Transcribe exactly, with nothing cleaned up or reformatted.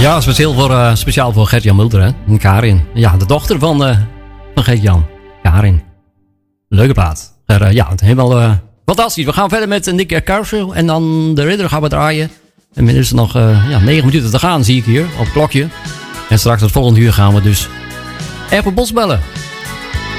Ja, speciaal voor, uh, speciaal voor Gert-Jan Mulder, hè? En Karin. Ja, de dochter van, uh, van Gert-Jan. Karin. Leuke plaat. Er, uh, ja, helemaal uh, fantastisch. We gaan verder met Nick Kershaw en dan de Ridder gaan we draaien. En inmiddels is er nog uh, ja, negen minuten te gaan, zie ik hier, op het klokje. En straks het volgende uur gaan we dus even Bos bellen.